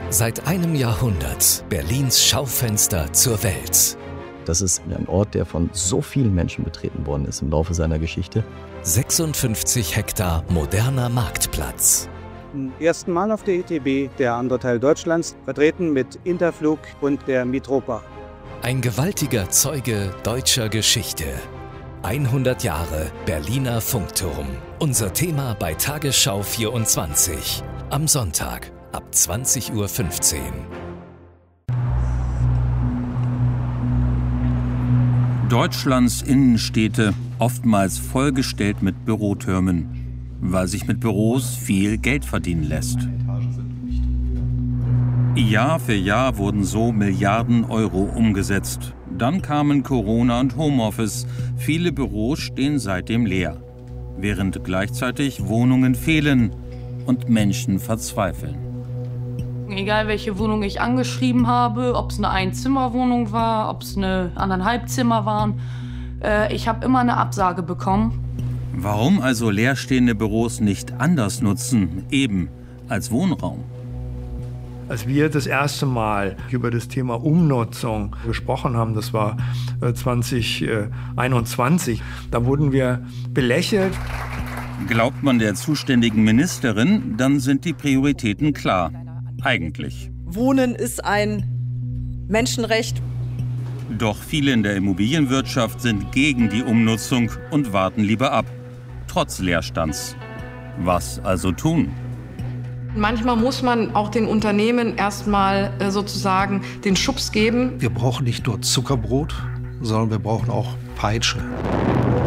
Seit einem Jahrhundert Berlins Schaufenster zur Welt. Das ist ein Ort, der von so vielen Menschen betreten worden ist im Laufe seiner Geschichte. 56 Hektar moderner Marktplatz. Zum ersten Mal auf der ITB, der andere Teil Deutschlands, vertreten mit Interflug und der Mitropa. Ein gewaltiger Zeuge deutscher Geschichte. 100 Jahre Berliner Funkturm. Unser Thema bei Tagesschau 24. Am Sonntag ab 20:15 Uhr. Deutschlands Innenstädte, oftmals vollgestellt mit Bürotürmen, weil sich mit Büros viel Geld verdienen lässt. Jahr für Jahr wurden so Milliarden Euro umgesetzt. Dann kamen Corona und Homeoffice. Viele Büros stehen seitdem leer, während gleichzeitig Wohnungen fehlen und Menschen verzweifeln. Egal welche Wohnung ich angeschrieben habe, ob es eine Einzimmerwohnung war, ob es eine 1,5 Zimmer waren, ich habe immer eine Absage bekommen. Warum also leerstehende Büros nicht anders nutzen, eben als Wohnraum? Als wir das erste Mal über das Thema Umnutzung gesprochen haben, das war 2021, da wurden wir belächelt. Glaubt man der zuständigen Ministerin, dann sind die Prioritäten klar. Eigentlich. Wohnen ist ein Menschenrecht. Doch viele in der Immobilienwirtschaft sind gegen die Umnutzung und warten lieber ab, trotz Leerstands. Was also tun? Manchmal muss man auch den Unternehmen erstmal sozusagen den Schubs geben. Wir brauchen nicht nur Zuckerbrot, sondern wir brauchen auch Peitsche.